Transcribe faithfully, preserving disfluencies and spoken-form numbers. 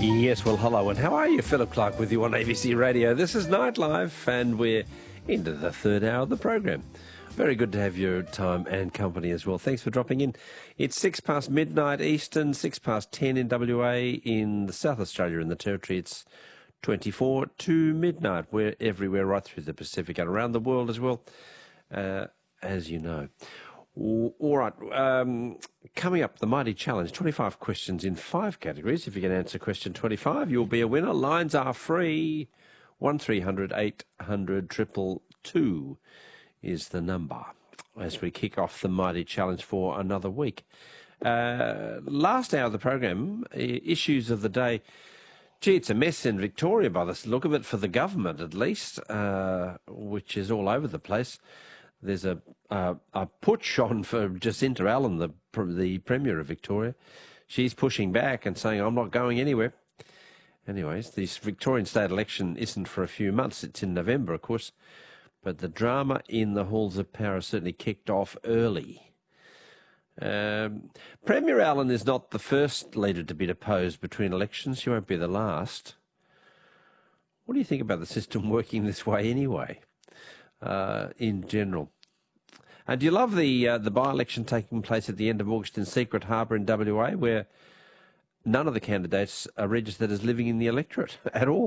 Yes, well, hello, and how are you? Philip Clark with you on A B C Radio. This is Nightlife, and we're into the third hour of the program. Very good to have your time and company as well. Thanks for dropping in. It's six past midnight Eastern, six past ten in W A. In the South Australia and the Territory, it's twenty-four to midnight. We're everywhere right through the Pacific and around the world as well, uh, as you know. All right, um, coming up, the Mighty Challenge, twenty-five questions in five categories. If you can answer question twenty-five, you'll be a winner. Lines are free. one three hundred eight hundred two two two is the number as we kick off the Mighty Challenge for another week. Uh, last hour of the program, issues of the day. Gee, it's a mess in Victoria by the look of it, for the government at least, uh, which is all over the place. There's a, a a putsch on for Jacinta Allen, the the Premier of Victoria. She's pushing back and saying, I'm not going anywhere. Anyways, this Victorian state election isn't for a few months. It's in November, of course. But the drama in the halls of power certainly kicked off early. Um, Premier Allen is not the first leader to be deposed between elections. She won't be the last. What do you think about the system working this way anyway, uh, in general? Uh, do you love the uh, the by-election taking place at the end of August in Secret Harbour in W A, where none of the candidates are registered as living in the electorate at all?